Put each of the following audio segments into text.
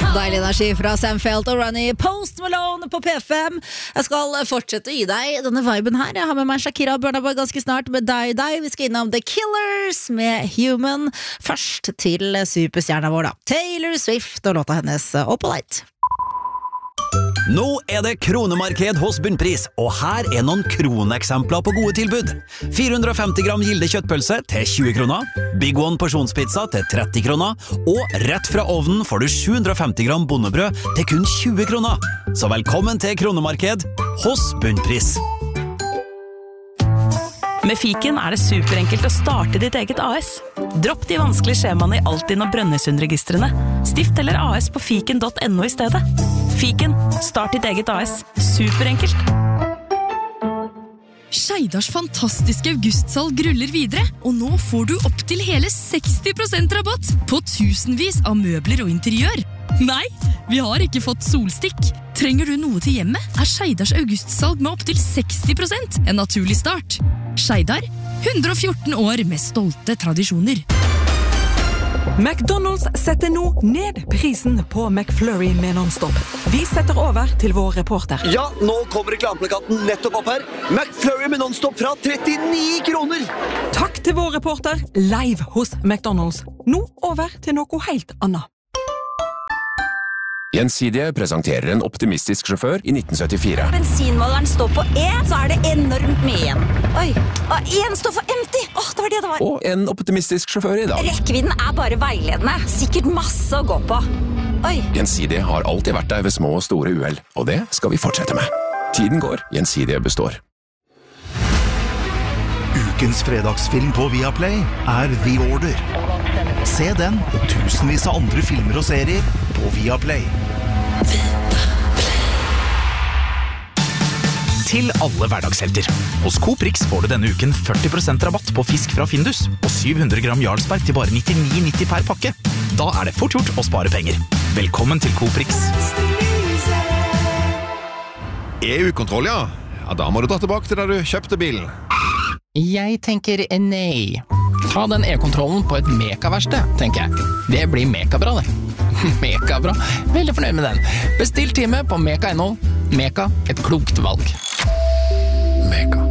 Deilig energi fra Sam Felt og Ronny Post Malone på P5. Jeg skal fortsette å gi deg denne viben her. Jeg har med meg Shakira og Burna Boy ganske snart med Die Die. Vi skal innom The Killers med Human. Først til superstjerna vår da, Taylor Swift og låta hennes Opalite. Nå det kronemarked hos Bunnpris, og her noen kroneksempler på gode tilbud. 450 gram Gilde kjøttpølse til 20 kroner, Big One porsjonspizza til 30 kroner, og rett fra ovnen får du 750 gram bondebrød til kun 20 kroner. Så velkommen til kronemarked hos Bunnpris. Med Fiken det superenkelt å starte ditt eget AS. Dropp de vanskelige skjemaene i Altinn og Brønnøysundregistrene. Stift eller AS på fiken.no i stedet. Fiken, start ditt eget AS. Superenkelt. Skeidars fantastiske augustsalg ruller videre, og nå får du opp til hele 60% rabatt på tusenvis av møbler og interiør. Nei, vi har ikke fått solstikk. Trenger du noe til hjemmet, Skeidars augustsalg med opp til 60% en naturlig start. Skeidar, 114 år med stolte tradisjoner. McDonald's setter nå ned prisen på McFlurry med non-stop. Vi setter over til vår reporter. Ja, nå kommer reklameplakaten nettopp opp her. McFlurry med non-stop fra 39 kroner. Takk til vår reporter, live hos McDonald's. Nå over til noe helt annet. Gjensidige presenterer en optimistisk sjåfør i 1974. Bensinmåleren står på E, så det enormt mye igjen. Oi, og en står for empty. Det var det det var. Og en optimistisk sjåfør i dag. Rekkevidden bare veiledende. Sikkert masse å gå på. Oi. Gjensidige har alltid vært der ved små og store uheld, og det skal vi fortsette med. Tiden går, Gjensidige består. Ukens fredagsfilm på Viaplay The Order. Se den og tusenvis av andre filmer og serier på Viaplay. Til alle hverdagshelter. Hos Coop Rix får du denne uken 40% rabatt på fisk fra Findus og 700 gram Jarlsberg til bare 99,90 per pakke. Da det fort gjort å spare penger. Velkommen til Coop Rix. EU-kontroll, ja. Da må du dra tilbake til der du kjøpte bilen. Jeg tenker nei. Ta den e-kontrollen på et Meka-verksted, tenker jeg. Det blir Meka-bra, det. Meka-bra. Veldig fornøyd med den. Bestill time på Meka.no. Meka, et klokt valg. Meka.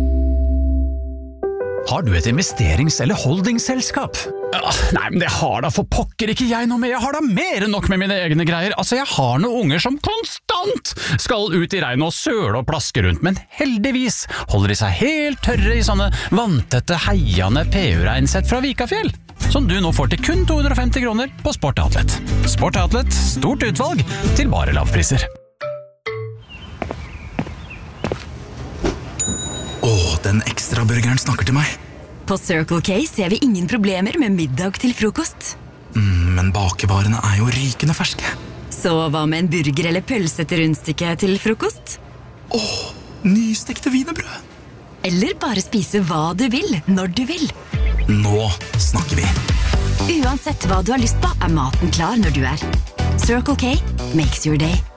Har du et investerings- eller holdingselskap? Nei, men det har da for pokker ikke jeg noe med. Jeg har da mer enn nok med mine egne greier. Altså, jeg har noen unger som konstant skal ut i regnet og søle og plaske rundt, men heldigvis holder de seg helt tørre i sånne vanntette, heiende PU-regnsett fra Vikafjell, som du nå får til kun 250 kroner på Sport Outlet. Sport Outlet, stort utvalg til bare lavpriser. Den ekstra burgeren snakker til meg. På Circle K ser vi ingen problemer med middag til frokost. Men bakevarene jo rykende ferske. Så hva med en burger eller pølse til rundstykke til frokost? Nystekte wienerbrød. Eller bare spise hva du vil, når du vil. Nå snakker vi. Uansett hva du har lyst på, maten klar når du Circle K makes your day.